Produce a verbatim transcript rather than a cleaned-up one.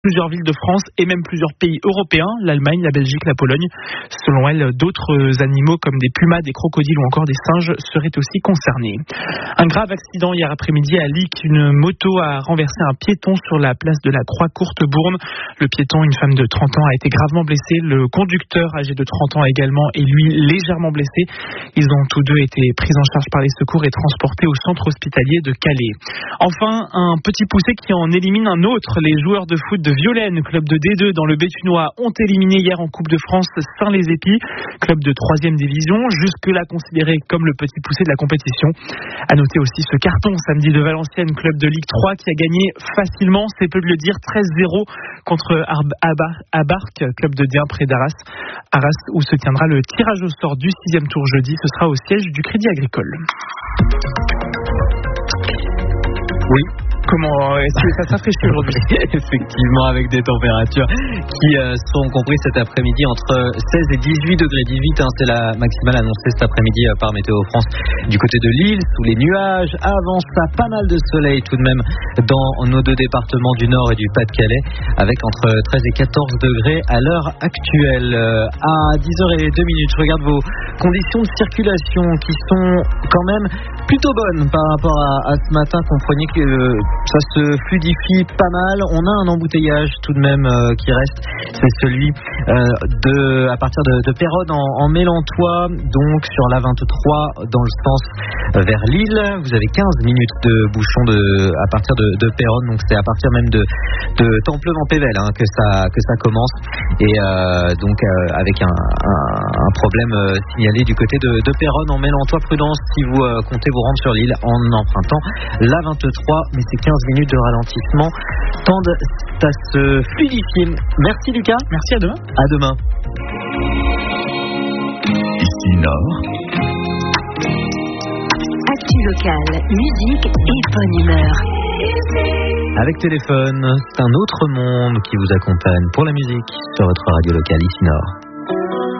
plusieurs villes de France et même plusieurs pays européens, l'Allemagne, la Belgique, la Pologne. Selon elle, d'autres animaux comme des pumas, des crocodiles ou encore des singes seraient aussi concernés. Un grave accident hier après-midi à Lic. Une moto a renversé un piéton sur la place de la Croix-Courte-Bourne. Le piéton, une femme de trente ans, a été gravement blessé. Le conducteur, âgé de trente ans également, est lui légèrement blessé. Ils ont tous deux été pris en charge par les secours et transportés au centre hospitalier de Calais. Enfin, un petit poussé qui en élimine un autre. Les joueurs de foot de Violaine, club de D deux dans le Béthunois, ont éliminé hier en Coupe de France Saint-Les-Épis, club de troisième division, jusque-là considéré comme le petit poussé de la compétition. À noter aussi ce carton samedi de Valenciennes, club de Ligue trois, qui a gagné facilement, c'est peu de le dire, treize zéro contre Abarc, club de D un près d'Arras. Arras où se tiendra le tirage au sort du sixième tour jeudi, ce sera au siège du Crédit Agricole. Oui. Comment est-ce que ça s'afraîchit aujourd'hui? Effectivement, avec des températures qui euh, sont comprises cet après-midi entre seize et dix-huit degrés. dix-huit, hein, c'est la maximale annoncée cet après-midi euh, par Météo France du côté de Lille, sous les nuages. Avant ça, pas mal de soleil tout de même dans nos deux départements du Nord et du Pas-de-Calais, avec entre treize et quatorze degrés à l'heure actuelle. Euh, à dix heures zéro deux, je regarde vos conditions de circulation qui sont quand même plutôt bonnes par rapport à, à ce matin. Comprenez que euh, ça se fluidifie pas mal. On a un embouteillage tout de même euh, qui reste. C'est celui euh, de à partir de, de Péronne en, en Mélantois, donc sur l'A vingt-trois dans le sens vers Lille. Vous avez quinze minutes de bouchon de, à partir de, de Péronne, donc c'est à partir même de, de Templeman-Pével hein, que ça que ça commence. Et euh, donc euh, avec un, un, un problème euh, signalé du côté de, de Péronne en Mélantois. Prudence si vous euh, comptez vous rendre sur Lille en empruntant l'A vingt-trois, mais c'est quinze minutes de ralentissement tendent à se fluidifier. Merci Lucas. Merci, à demain. À demain. Ici Nord. Actu locale, musique et bonne humeur. Avec Téléphone, c'est un autre monde qui vous accompagne pour la musique sur votre radio locale Ici Nord.